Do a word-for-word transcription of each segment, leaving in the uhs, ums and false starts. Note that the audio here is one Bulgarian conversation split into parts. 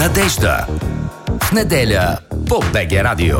Надежда. В неделя по БГ Радио.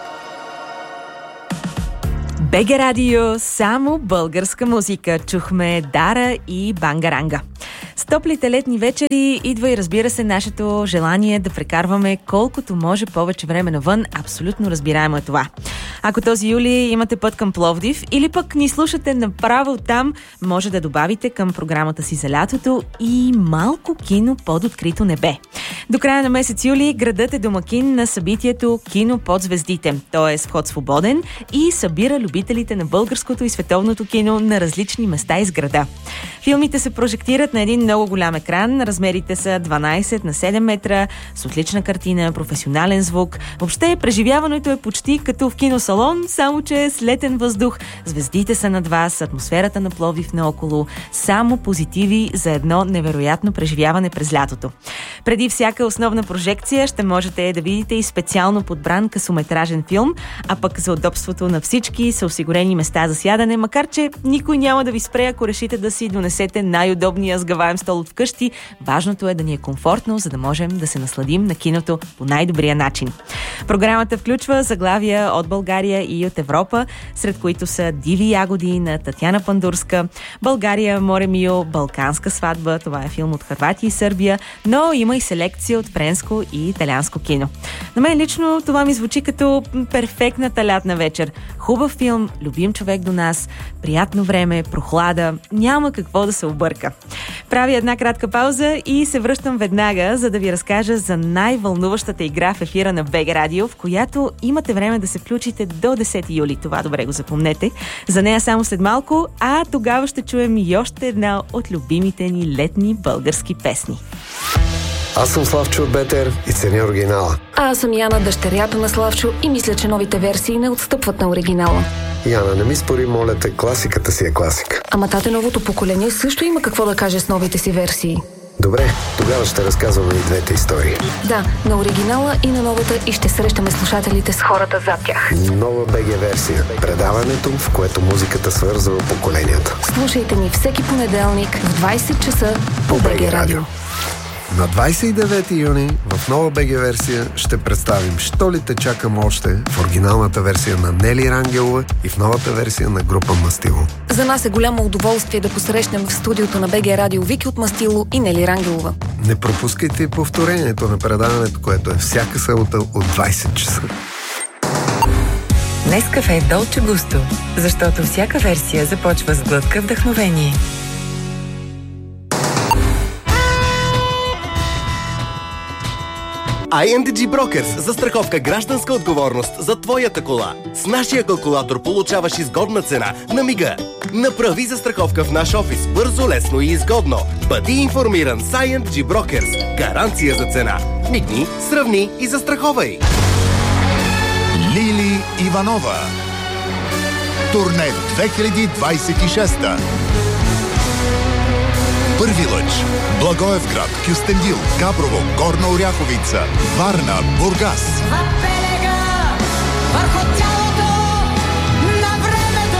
БГ Радио, само българска музика. Чухме Дара и Бангаранга. С топлите летни вечери идва и, разбира се, нашето желание да прекарваме колкото може повече време навън. Абсолютно разбираемо е това. Ако този юли имате път към Пловдив или пък ни слушате направо там, може да добавите към програмата си за лятото и малко кино под открито небе. До края на месец юли градът е домакин на събитието Кино под звездите. То е с вход свободен и събира любителите на българското и световното кино на различни места из града. Филмите се прожектират на един много голям екран. Размерите са дванайсет на седем метра, с отлична картина, професионален звук. Въобще преживяването е почти като в киносалон, само че с летен въздух. Звездите са над вас, атмосферата на Пловдив наоколо. Само позитиви за едно невероятно преживяване през лятото. Преди всяка основна прожекция ще можете да видите и специално подбран късометражен филм, а пък за удобството на всички са осигурени места за сядане, макар че никой няма да ви спре, ако решите да си донесете най-удобния сгъваем стол от вкъщи. Важното е да ни е комфортно, за да можем да се насладим на киното по най-добрия начин. Програмата включва заглавия от България и от Европа, сред които са Диви ягоди на Татяна Пандурска, България, море мио, Балканска сватба, това е филм от Хърватия и Сърбия, но има и селекция от френско и италианско кино. На мен лично това ми звучи като перфектната лятна вечер. Хубав филм, любим човек до нас, приятно време, прохлада, няма какво да се обърка. Правя една кратка пауза и се връщам веднага, за да ви разкажа за най-вълнуващата игра в ефира на БГ Радио, в която имате време да се включите до десети юли. Това добре го запомнете. За нея само след малко, а тогава ще чуем и още една от любимите ни летни български песни. Аз съм Славчо Бетер и ценя оригинала. А аз съм Яна, дъщерята на Славчо, и мисля, че новите версии не отстъпват на оригинала. Яна, не ми спори, моля те, класиката си е класика. Ама тате, новото поколение също има какво да каже с новите си версии. Добре, тогава ще разказваме и двете истории. Да, на оригинала и на новата, и ще срещаме слушателите с хората зад тях. Нова БГ версия. Предаването, в което музиката свързва поколенията. Слушайте ни всеки понеделник в двайсет часа по БГ Радио. На двайсет и девети юни в нова БГ версия ще представим "Що ли те чакам още" в оригиналната версия на Нели Рангелова и в новата версия на група Мастило. За нас е голямо удоволствие да посрещнем в студиото на БГ Радио Вики от Мастило и Нели Рангелова. Не пропускайте и повторението на предаването, което е всяка събота от двайсет часа. Нескафе Долче Густо, защото всяка версия започва с глътка вдъхновение. ай ен ди джи Brokers – застраховка гражданска отговорност за твоята кола. С нашия калкулатор получаваш изгодна цена на мига. Направи застраховка в наш офис бързо, лесно и изгодно. Бъди информиран с ай ен ди джи Brokers. Гаранция за цена. Мигни, сравни и застраховай. Лили Иванова. Турне две хиляди двайсет и шеста. Първи лъч. Благоевград, Кюстендил, Габрово, Горна Оряховица, Варна, Бургас. Вапелега върху тялото на времето.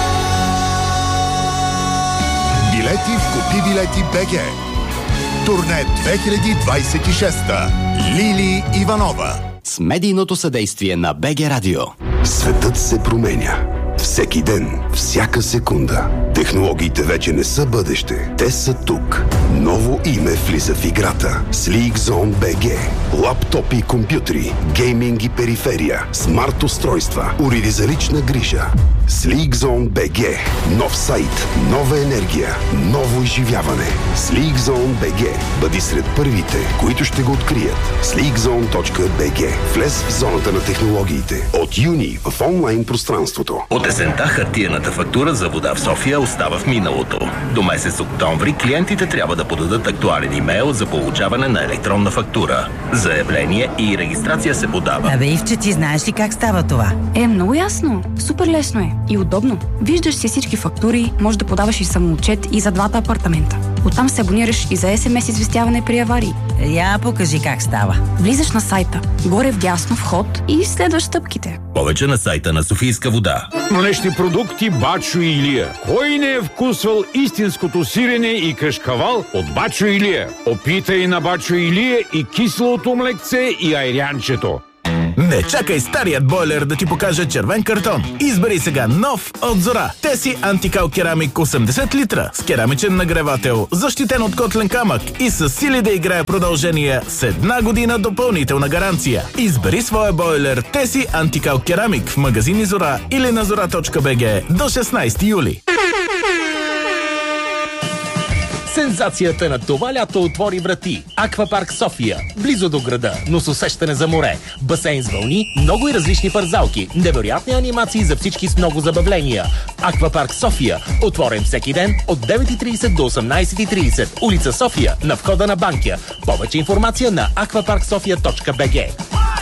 Билети в Купи билети БГ. Турне две хиляди двайсет и шеста. Лили Иванова. С медийното съдействие на БГ Радио. Светът се променя. Всеки ден, всяка секунда. Технологиите вече не са бъдеще. Те са тук. Ново име влиза в играта. SleekZone би джи. Лаптопи и компютри, гейминг и периферия, смарт устройства, уреди за лична грижа. SleekZone би джи. Нов сайт, нова енергия, ново изживяване. SleekZone би джи. Бъди сред първите, които ще го открият. sleekzone точка би джи. Влез в зоната на технологиите. От юни в онлайн пространството. От есента хартиената фактура за вода в София остава в миналото. До месец октомври клиентите трябва да подадат актуален имейл за получаване на електронна фактура. Заявление и регистрация се подава. Абе, Ивче, ти знаеш ли как става това? Е, много ясно. Супер лесно е. И удобно. Виждаш си всички фактури, можеш да подаваш и самоотчет и за двата апартамента. Оттам се абонираш и за ес ем ес известяване при аварии. Я покажи как става. Влизаш на сайта, горе вдясно вход и следваш стъпките. Повече на сайта на Софийска вода. Млечни продукти Бачо Илия. Кой не е вкусвал истинското сирене и кашкавал от Бачо Илия? Опитай на Бачо Илия и киселото млекце и айрянчето. Не чакай старият бойлер да ти покаже червен картон. Избери сега нов от Зора. Теси антикал керамик осемдесет литра с керамичен нагревател, защитен от котлен камък и с сили да играе продължение с една година допълнителна гаранция. Избери своя бойлер Теси антикал керамик в магазини Зора или на зора точка би джи до шестнайсети юли. Сензацията на това лято отвори врати. Аквапарк София. Близо до града, но с усещане за море. Басейн с вълни, много и различни парзалки. Невероятни анимации за всички с много забавления. Аквапарк София. Отворен всеки ден от девет и трийсет до осемнайсет и трийсет. Улица София, на входа на Банкя. Повече информация на аквапарк софия точка би джи.